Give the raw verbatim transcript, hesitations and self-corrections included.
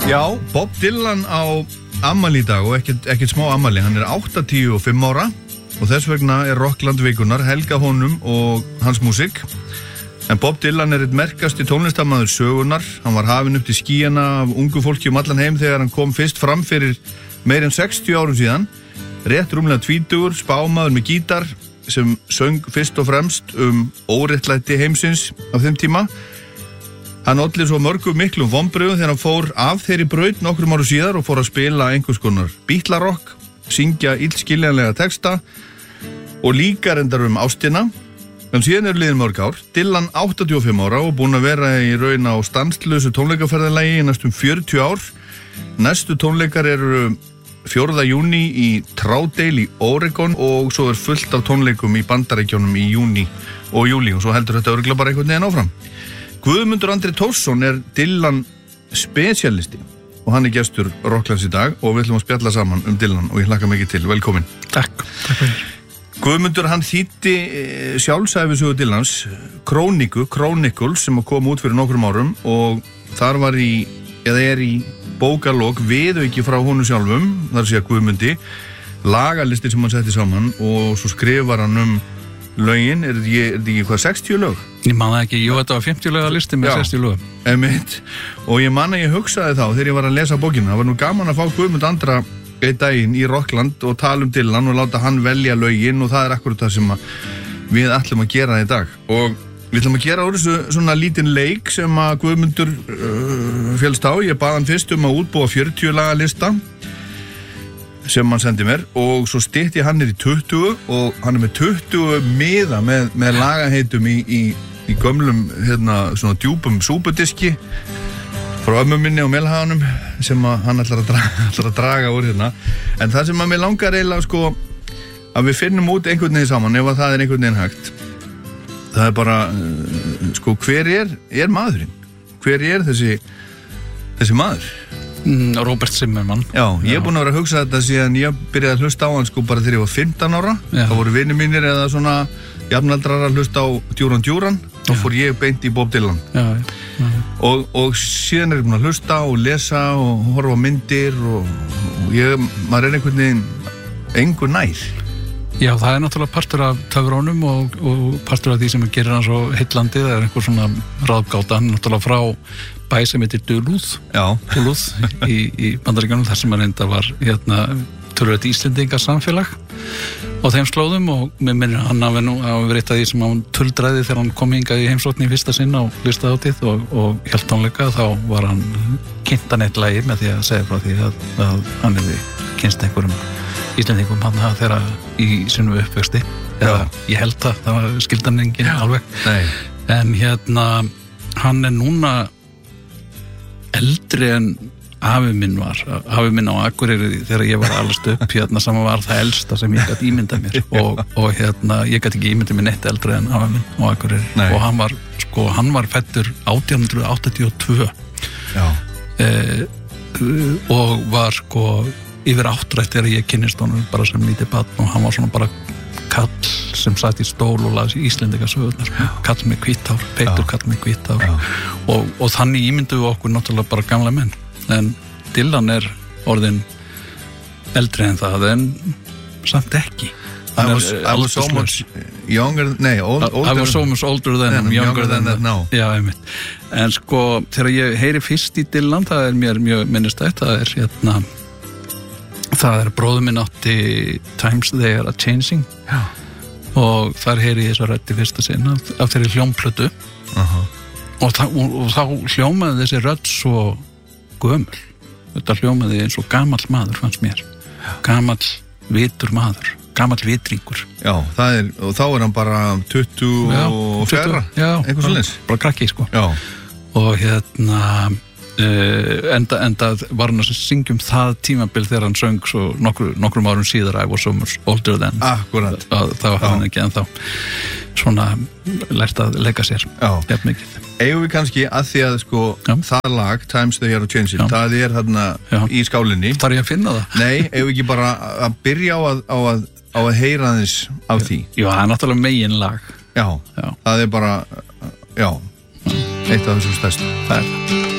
Já, Bob Dylan á afmæli í dag og ekkert, ekkert smá afmæli. Hann er áttatíu og fimm ára og þess vegna er Rockland vikunar helgað honum og hans músík. En Bob Dylan er eitt merkasti tónlistarmaður sögunar. Hann var hafinn upp til skýjana af ungu fólki um allan heim þegar hann kom fyrst fram fyrir meir en sextíu árum síðan. Rétt rúmlega tvítugur, spámaður með gítar sem söng fyrst og fremst um óréttlæti heimsins á þeim tíma. Hann olli svo mörgum miklum vonbrigðum þegar hann fór af þeirri braut nokkrum árum síðar og fór að spila einhvers konar bítlarokk, syngja illskiljanlega texta og líka reyndar um ástina. En síðan eru liðin mörg ár. Dylan áttatíu og fimm ára og búinn að vera í raun á stanslausu tónleikaferðalagi í næstum fjörutíu ár. Næstu tónleikar eru fjórða júní í Troutdale í Oregon og svo er fullt af tónleikum í Bandaríkjunum í júní og júlí og svo heldur þetta örugglega bara einhvern veginn áfram. Guðmundur Andri Tórsson er Dylan spesialisti og hann er gestur Rocklands í dag og við ætlum að spjalla saman um Dylan og ég hlakka mikið til. Velkomin. Takk. Takk fyrir. Guðmundur, hann þýddi sjálfsævisögu Dylans, Króníku, Chronicles, sem kom út fyrir nokkrum árum og þar var í, eða er í bókarlok viðauki frá honum sjálfum, þar sé að Guðmundi, lagalisti sem hann setti saman og svo skrifar hann um lögin, er þetta ekki hvað, sextíu lög? Ég man það ekki, jú, þetta var fimmtíu löga listi með sextíu lög. Emitt, og ég man að ég hugsaði þá þegar ég var að lesa bókina, það var nú gaman að fá Guðmund Andra einn daginn í Rockland og tala um Dylan og láta hann velja lögin og það er akkurat það sem við ætlum að gera í dag og við ætlum að gera úr þessu svona lítinn leik sem að Guðmundur uh, félst á. Ég bað hann fyrst um að útbúa fjörutíu laga lista sem hann sendi mér og svo stytti hann niður í tuttugu og hann er með tuttugu miða með, með lagaheitum í, í, í gömlum hérna, svona djúpum súpudiski frá ömmu minni og Melhaganum sem að hann ætlar að, draga, ætlar að draga úr hérna. En það sem að mér langar eiginlega sko að við finnum út einhvern veginn saman ef að það er einhvern veginn hægt. Það er bara, uh, sko, hver er, er maðurinn? Hver er þessi, þessi maður? Mm, Robert Zimmermann. Já, ég er búinn að vera að hugsa þetta síðan ég byrjaði að hlusta á hann sko bara þegar ég var fimmtán ára. Já. Það voru vinir mínir eða svona jafnaldrar að hlusta á Duran Duran. Þá fór ég beint í Bob Dylan. Já, já. Já. Og, og síðan er ég búinn að hlusta og lesa og horfa á myndir og, og ég, maður er einhvern veginn engu nær. Já, það er náttúrulega partur af töfrónum og, og partur af því sem gerir hann svo heillandi. Það er einhver svona ráðgáta, hann náttúrulega frá bæ sem heitir Duluth, Duluth í, í Bandaríkjunum, þar sem hann enda var hérna tölvöld Íslendinga samfélag á þeim slóðum og mér minnir hann hafi nú að vera eitt af því sem hann tuldræði þegar hann kom hingað í heimsókn í fyrsta sinn á listahátíð og, og hélt tónleika. Þá var hann kynnt hann eitt lagi með því að segja frá því að, að hann hefði kynst einhverjum Íslendingum hann það þeirra í sinu uppvexti eða ég held það, það var skildan enginn alveg. Nei. En hérna hann er núna eldri en afi minn var, afi minn á Akureyri þegar ég var alveg upp hérna sem var það elsta sem ég gæti ímyndað mér og, og hérna ég gæti ekki ímyndað mér neitt eldri en afi minn á Akureyri. Nei. Og hann var sko, hann var fæddur átján hundruð áttatíu og tvö. Já. Eh, og var sko yfir áttrætt þegar ég kynnist honum bara sem lítið barn og hann var svona bara kall sem satt í stól og las Íslendinga sögurnar, kall með hvítt hár, feitur kall með hvítt hár og, og þannig ímynduðu okkur náttúrulega bara gamla menn. En Dylan er orðin eldri en það en samt ekki. I was, I was so much younger, nei, old, older. I was so much older than him, younger, younger than, than that now. Já, einmitt. En sko, þegar ég heyri fyrst í Dylan, það er mér mjög minnistætt, það er hérna það er bróður minn átti Times They Are A-Changing. Já. Og þar heyri ég þess að rætti fyrsta sinn af, af þeirri hljómplötu. Uh-huh. og, og, og þá hljómaði þessi rödd svo gömul. Þetta hljómaði eins og gamall maður fannst mér. Gamall vitur maður, gamall vitringur. Já, það er, og þá er hann bara tuttugu og fjögur, eitthvað svoleiðis. Bara krakki, sko. Já. Og hérna Uh, enda, enda var hann að syngja um það tímabil þegar hann söng svo nokkur, nokkrum árum síðar I was so much older than. Akkurat. Þá hafði hann ekki ennþá svona lært að leika sér jafn mikið. Eigum við kannski að því að sko já. Það lag Times They Are A-Changing, það er þarna já. Í skálinni. Þarf ég að finna það? Nei, eigum við ekki bara að byrja á að, á að, á að heyra aðeins af því? Já, það er náttúrulega megin lag. Já, já. Það er bara, já, eitt af þessum stærstu. Það er það.